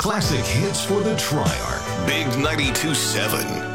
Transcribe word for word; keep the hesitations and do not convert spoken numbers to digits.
Classic hits for the Triarch. Big ninety-two point seven.